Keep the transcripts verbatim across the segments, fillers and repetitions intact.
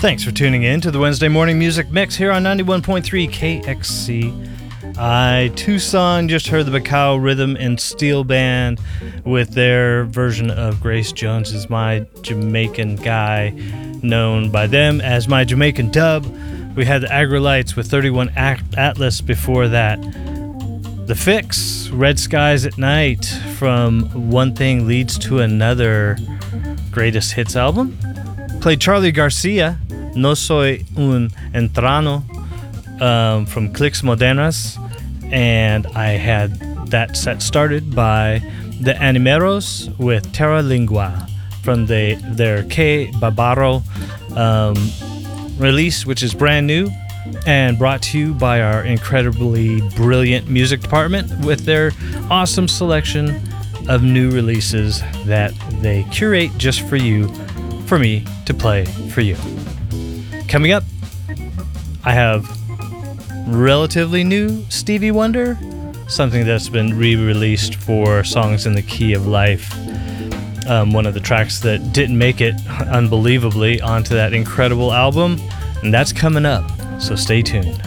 Thanks for tuning in to the Wednesday Morning Music Mix here on ninety-one point three K X C I Tucson. Just heard the Bacao Rhythm and Steel Band with their version of Grace Jones's My Jamaican Guy, known by them as My Jamaican Dub. We had the Aggrolites with thirty-one Atlas before that. The Fix, Red Skies at Night from One Thing Leads to Another Greatest Hits album. Played Charlie Garcia, No Soy Un Entrano, um, from Clicks Modernas, and I had that set started by the Animeros with Terra Lingua from the, their Que Barbaro um, release, which is brand new and brought to you by our incredibly brilliant music department with their awesome selection of new releases that they curate just for you, for me to play for you. Coming up, I have relatively new Stevie Wonder, something that's been re-released for Songs in the Key of Life. Um, one of the tracks that didn't make it, unbelievably, onto that incredible album, and that's coming up, so stay tuned.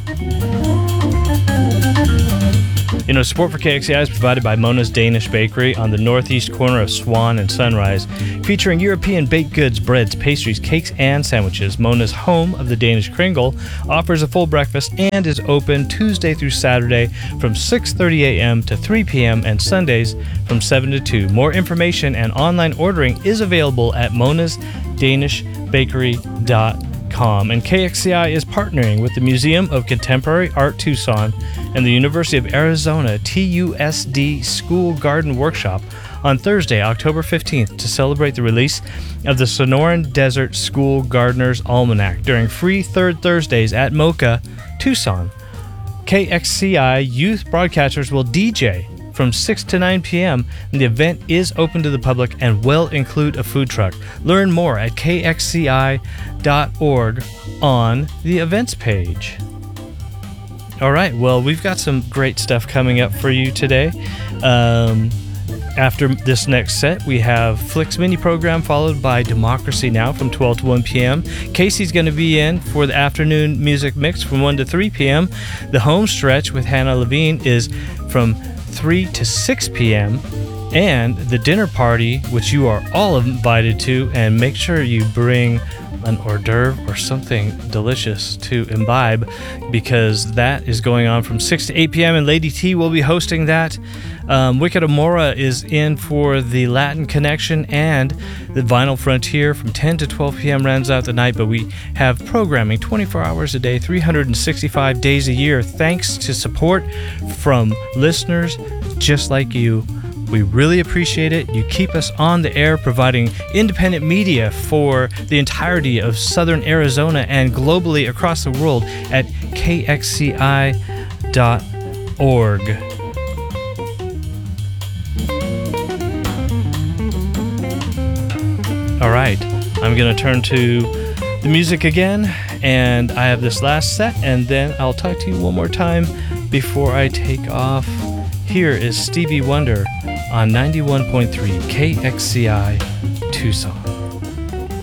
You know, support for K X C I is provided by Mona's Danish Bakery on the northeast corner of Swan and Sunrise, featuring European baked goods, breads, pastries, cakes, and sandwiches. Mona's, home of the Danish Kringle, offers a full breakfast and is open Tuesday through Saturday from six thirty a.m. to three p.m. and Sundays from seven to two. More information and online ordering is available at monas danish bakery dot com. And K X C I is partnering with the Museum of Contemporary Art Tucson and the University of Arizona T U S D School Garden Workshop on Thursday, October fifteenth, to celebrate the release of the Sonoran Desert School Gardener's Almanac during free Third Thursdays at MoCA, Tucson. K X C I youth broadcasters will D J from six to nine p.m. and the event is open to the public and will include a food truck. Learn more at k x c i dot org on the events page. All right, well, we've got some great stuff coming up for you today. Um, after this next set, we have Flick's mini program followed by Democracy Now! From twelve to one p.m. Casey's going to be in for the afternoon music mix from one to three p.m. The home stretch with Hannah Levine is from three to six p.m. and the dinner party, which you are all invited to, and make sure you bring an hors d'oeuvre or something delicious to imbibe, because that is going on from six to eight p.m. and Lady T will be hosting that. Um, Wicked Amora is in for the Latin Connection, and the Vinyl Frontier from ten to twelve p.m. rounds out the night. But we have programming twenty-four hours a day, three hundred sixty-five days a year, thanks to support from listeners just like you. We really appreciate it. You keep us on the air, providing independent media for the entirety of Southern Arizona and globally across the world at k x c i dot org. All right, I'm going to turn to the music again, and I have this last set, and then I'll talk to you one more time before I take off. Here is Stevie Wonder on ninety-one point three K X C I Tucson.